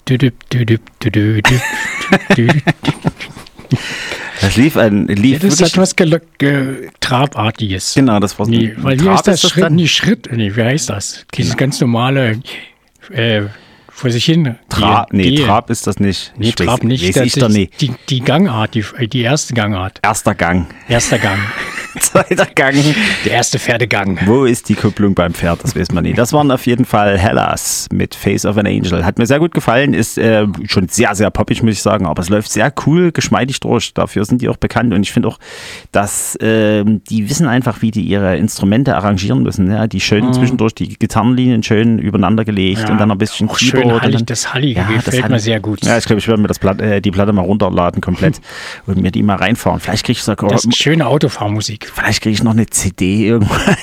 Das lief das hat was Trabartiges. Genau, das war nee, weil hier ist das Schritt, wie heißt das? Dieses ganz normale vor sich hin. Trab ist das nicht. Nee, Trab nicht. Das ist die Gangart, die erste Gangart. Erster Gang. Zweiter Gang. Der erste Pferdegang. Wo ist die Kupplung beim Pferd? Das weiß man nicht. Das waren auf jeden Fall Hellas mit Face of an Angel. Hat mir sehr gut gefallen. Ist schon sehr, sehr poppig, muss ich sagen. Aber es läuft sehr cool, geschmeidig durch. Dafür sind die auch bekannt. Und ich finde auch, dass die wissen einfach, wie die ihre Instrumente arrangieren müssen. Ja? Die schön zwischendurch, die Gitarrenlinien schön übereinander gelegt und dann ein bisschen Keyboard. Das Hallige gefällt mir sehr gut. Ja, ich glaube, ich werde mir die Platte mal runterladen komplett und mir die mal reinfahren. Vielleicht kriege ich sogar... Das ist schöne Autofahrmusik. Vielleicht kriege ich noch eine CD irgendwann.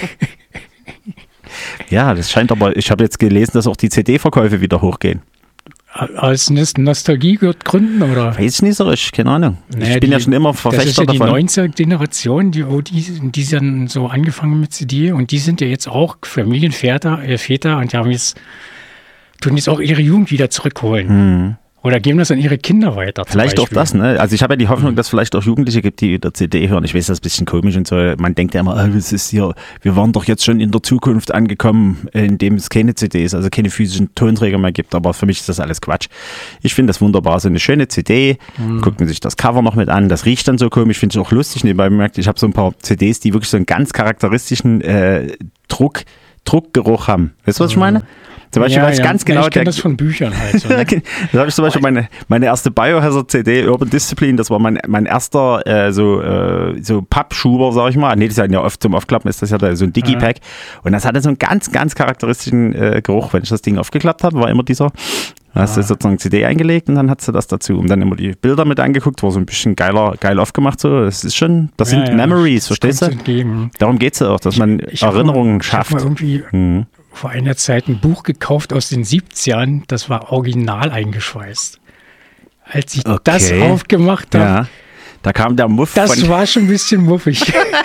Ja, das scheint aber... Ich habe jetzt gelesen, dass auch die CD-Verkäufe wieder hochgehen. Aus Nostalgiegründen, oder? Weiß ich nicht so richtig, keine Ahnung. Ich bin ja schon immer Verfechter davon. Das ist ja die 90er-Generation, die dann so angefangen mit CD und die sind ja jetzt auch Familienväter und tun jetzt auch ihre Jugend wieder zurückholen. Oder geben das an ihre Kinder weiter. Vielleicht auch das, ne? Also ich habe ja die Hoffnung, dass es vielleicht auch Jugendliche gibt, die der CD hören. Ich weiß, das ist ein bisschen komisch und so. Man denkt ja immer, was ist hier? Wir waren doch jetzt schon in der Zukunft angekommen, in dem es keine CDs, also keine physischen Tonträger mehr gibt. Aber für mich ist das alles Quatsch. Ich finde das wunderbar. So eine schöne CD. Guckt man sich das Cover noch mit an. Das riecht dann so komisch. Ich finde es auch lustig. Nebenbei bemerkt, ich habe so ein paar CDs, die wirklich so einen ganz charakteristischen Druckgeruch haben. Weißt du, was ich meine? Zum Beispiel weiß ich ganz genau. Ich kenne das von Büchern halt. So, ne? Da habe ich zum Beispiel meine erste Biohazard-CD, Urban Discipline, das war mein erster so Pappschuber, sag ich mal. Nee, das ist ja oft zum Aufklappen, ist das ja so ein Digipack. Und das hatte so einen ganz, ganz charakteristischen Geruch. Wenn ich das Ding aufgeklappt habe, war immer dieser, da hast du sozusagen CD eingelegt und dann hast du das dazu. Und dann immer die Bilder mit angeguckt, war so ein bisschen geil aufgemacht. So. Das ist schon, das sind Memories, verstehst du? Darum geht es ja auch, dass man Erinnerungen schafft. Ich habe irgendwie vor einer Zeit ein Buch gekauft aus den 70ern, das war original eingeschweißt. Als ich das aufgemacht habe, ja, da kam der Muff. Das war schon ein bisschen muffig.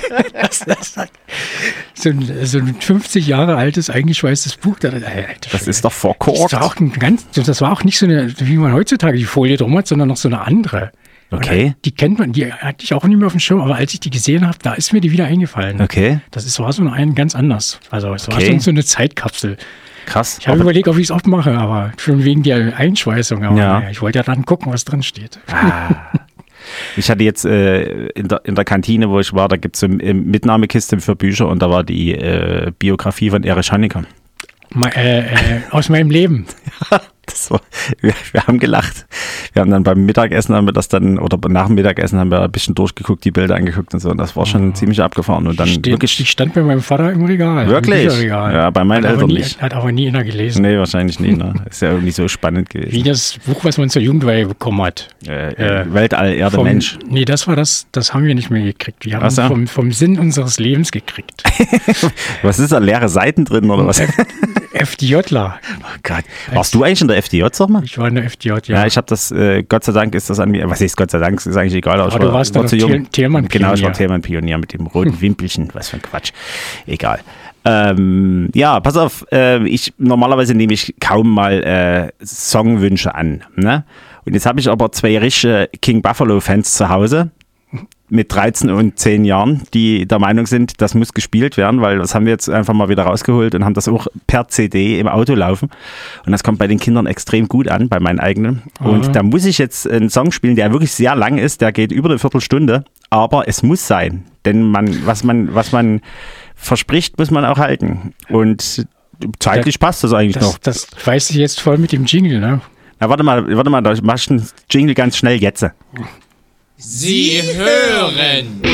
so ein 50 Jahre altes, eingeschweißtes Buch. Das ist doch verkorkt. Das war auch nicht so eine, wie man heutzutage die Folie drum hat, sondern noch so eine andere. Okay. Die kennt man, die hatte ich auch nicht mehr auf dem Schirm, aber als ich die gesehen habe, da ist mir die wieder eingefallen. Okay. War so ein ganz anders. Also es war schon so eine Zeitkapsel. Krass. Ich habe überlegt, ob ich es aufmache, aber schon wegen der Einschweißung. Aber ich wollte ja dann gucken, was drin steht. Ich hatte jetzt in der Kantine, wo ich war, da gibt es eine Mitnahmekiste für Bücher und da war die Biografie von Erich Honecker. Aus meinem Leben. Wir haben gelacht. Wir haben dann beim Mittagessen oder nach dem Mittagessen haben wir ein bisschen durchgeguckt, die Bilder angeguckt und so. Und das war schon ziemlich abgefahren. Und dann die stand bei meinem Vater im Regal. Wirklich? Ja, bei meinen Eltern nicht. Hat aber nie einer gelesen. Nee, wahrscheinlich nicht. Ne? Ist ja irgendwie so spannend gewesen. Wie das Buch, was man zur Jugendweihe bekommen hat. Weltall, Erde, Mensch. Nee, das haben wir nicht mehr gekriegt. Wir haben vom Sinn unseres Lebens gekriegt. Was ist da, leere Seiten drin oder was? FDJler. Oh Gott. Warst du eigentlich in der FDJ, sag mal? Ich war in der FDJ, ja. Ja, ich habe das, Gott sei Dank ist das an mir, was ist Gott sei Dank, ist eigentlich egal. Aber du warst dann Thälmann-Pionier. Genau, ich war Thälmann-Pionier mit dem roten Wimpelchen, was für ein Quatsch. Egal. Ja, pass auf, normalerweise nehme ich kaum mal Songwünsche an, ne? Und jetzt habe ich aber 2 richtige King Buffalo-Fans zu Hause. Mit 13 und 10 Jahren, die der Meinung sind, das muss gespielt werden, weil das haben wir jetzt einfach mal wieder rausgeholt und haben das auch per CD im Auto laufen. Und das kommt bei den Kindern extrem gut an, bei meinen eigenen. Und da muss ich jetzt einen Song spielen, der wirklich sehr lang ist, der geht über eine Viertelstunde, aber es muss sein. Denn was man verspricht, muss man auch halten. Und zeitlich passt das eigentlich noch. Das weiß ich jetzt voll mit dem Jingle, ne? Na, warte mal, da mach ich einen Jingle ganz schnell jetzt. Sie hören